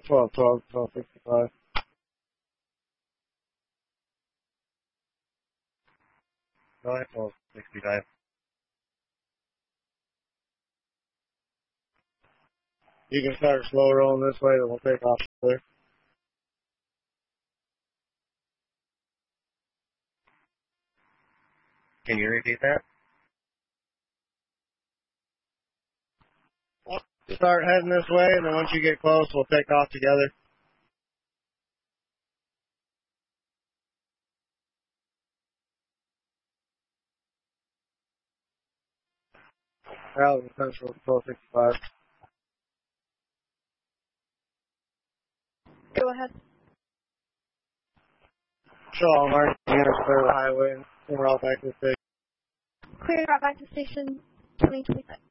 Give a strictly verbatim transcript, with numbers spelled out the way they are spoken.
twelve twelve, twelve sixty-five. nine twelve sixty-five. You can start slow rolling this way, then we'll take off there. Can you repeat that? Start heading this way, and then once you get close, we'll take off together. Rally Central, twelve sixty-five. Go ahead. Show all marked units clear the highway, and we're all back to the station. Clear out back to station twenty twenty-six.